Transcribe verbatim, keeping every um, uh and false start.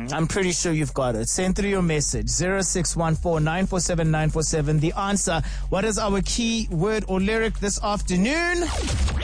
Mm, I'm pretty sure you've got it. Send through your message. zero six one four nine four seven nine four seven. The answer. What is our key word or lyric this afternoon?